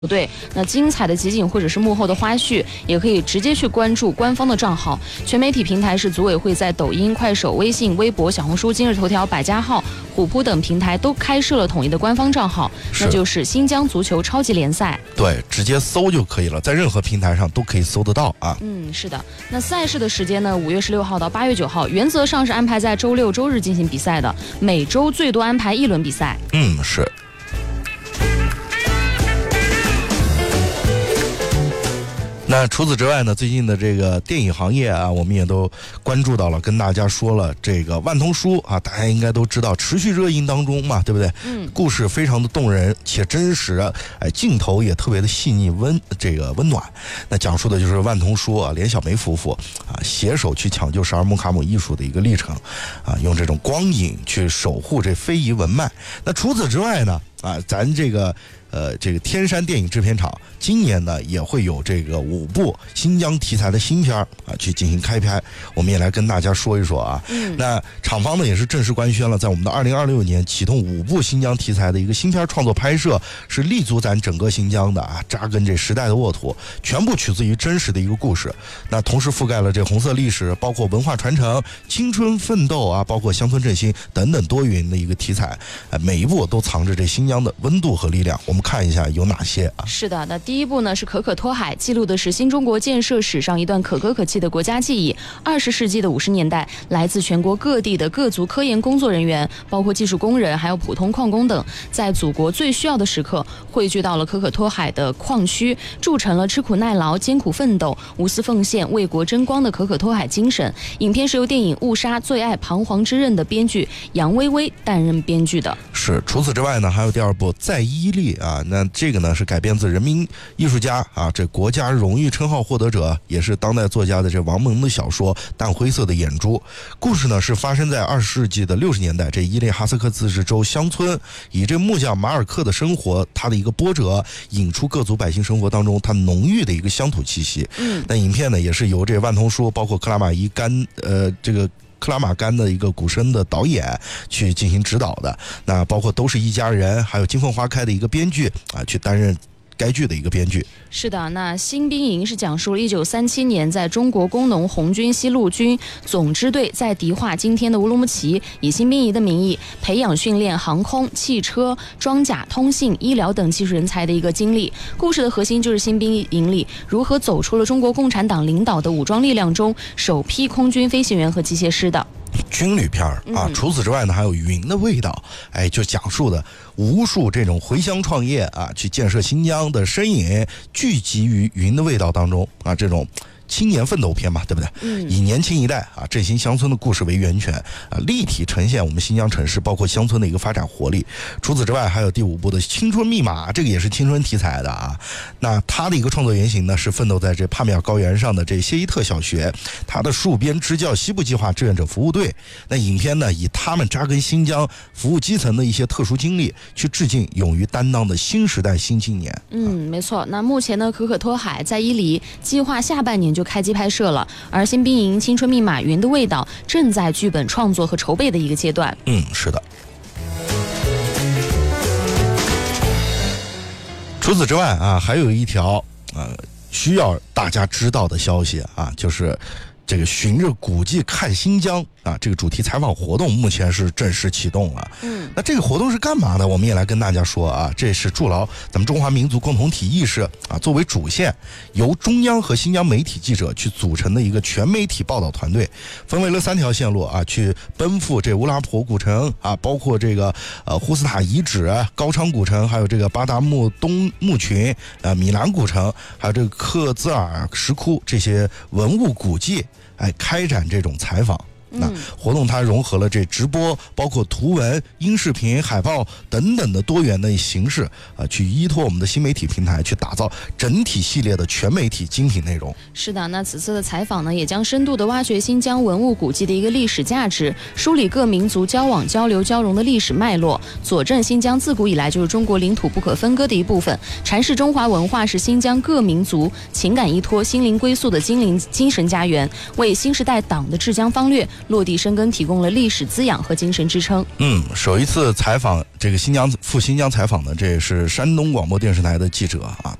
对，那精彩的集锦或者是幕后的花絮，也可以直接去关注官方的账号。全媒体平台是组委会在抖音、快手、微信、微博、小红书、今日头条、百家号、虎扑等平台都开设了统一的官方账号，那就是新疆足球超级联赛。 对，直接搜就可以了，在任何平台上都可以搜得到啊。 是的。那赛事的时间呢？5月16号到8月9号，原则上是安排在周六、周日进行比赛的，每周最多安排1轮比赛。 是。那除此之外呢，最近的这个电影行业啊，我们也都关注到了，跟大家说了这个万童书啊，大家应该都知道，持续热映当中嘛，对不对？故事非常的动人且真实，镜头也特别的细腻温暖。那讲述的就是万童书啊，连小梅夫妇啊携手去抢救十二木卡姆艺术的一个历程啊，用这种光影去守护这非遗文脉。那除此之外呢，咱这个天山电影制片厂今年呢也会有这个5部新疆题材的新片去进行开拍，我们也来跟大家说一说啊。那厂方呢也是正式官宣了，在我们的2026年启动5部新疆题材的一个新片创作拍摄，是立足咱整个新疆的扎根这时代的沃土，全部取自于真实的一个故事。那同时覆盖了这红色历史，包括文化传承、青春奋斗包括乡村振兴等等多元的一个题材，每一部都藏着这新疆的温度和力量。我们看一下有哪些啊？ 是的，那第一部呢是可可托海，记录的是新中国建设史上一段可歌可泣的国家记忆。20世纪的50年代，来自全国各地的各族科研工作人员，包括技术工人，还有普通矿工等，在祖国最需要的时刻，汇聚到了可可托海的矿区，铸成了吃苦耐劳、艰苦奋斗、无私奉献、为国争光的可可托海精神。影片是由电影《误杀：最爱彷徨之刃》的编剧杨薇薇担任编剧的。 是，除此之外呢，还有第2部《在伊犁》那这个呢是改编自人民艺术家这国家荣誉称号获得者，也是当代作家的这王蒙的小说《淡灰色的眼珠》。故事呢是发生在20世纪的60年代，这伊犁哈萨克自治州乡村，以这木匠马尔克的生活，他的一个波折，引出各族百姓生活当中他浓郁的一个乡土气息。那影片呢也是由这万童书，包括克拉玛干的一个鼓声的导演去进行指导的，那包括都是一家人，还有金凤花开的一个编剧去担任该剧的一个编剧。 是的，那新兵营是讲述了1937年在中国工农红军西路军总支队在迪化今天的乌鲁木齐，以新兵营的名义培养训练航空、汽车、装甲、通信、医疗等技术人才的一个经历。故事的核心就是新兵营里如何走出了中国共产党领导的武装力量中首批空军飞行员和机械师的军旅片除此之外呢，还有云的味道，就讲述的无数这种回乡创业去建设新疆的身影聚集于云的味道当中这种青年奋斗片嘛，对不对？以年轻一代振兴乡村的故事为源泉立体呈现我们新疆城市包括乡村的一个发展活力。除此之外，还有第5部的青春密码，这个也是青春题材的那它的一个创作原型呢是奋斗在这帕米尔高原上的这谢伊特小学，它的戍边支教西部计划志愿者服务队。那影片呢以他们扎根新疆服务基层的一些特殊经历，去致敬勇于担当的新时代新青年。 没错。那目前呢可可托海在伊犁计划下半年就开机拍摄了，而新兵营、青春密码、云的味道正在剧本创作和筹备的一个阶段。 是的。除此之外还有一条需要大家知道的消息就是这个循着古迹看新疆这个主题采访活动目前是正式启动了。那这个活动是干嘛的？我们也来跟大家说这是筑牢咱们中华民族共同体意识作为主线，由中央和新疆媒体记者去组成的一个全媒体报道团队，分为了3条线路去奔赴这乌拉普古城包括这个呼斯塔遗址、高昌古城，还有这个巴达木东墓群、米兰古城，还有这个克孜尔石窟这些文物古迹开展这种采访。那活动它融合了这直播，包括图文、音视频、海报等等的多元的形式去依托我们的新媒体平台，去打造整体系列的全媒体精品内容。 是的，那此次的采访呢，也将深度的挖掘新疆文物古迹的一个历史价值，梳理各民族交往、交流、交融的历史脉络，佐证新疆自古以来就是中国领土不可分割的一部分，阐释中华文化是新疆各民族情感依托、心灵归宿的精神家园，为新时代党的治疆方略落地生根提供了历史滋养和精神支撑。 首一次采访这个赴新疆采访的，这是山东广播电视台的记者啊。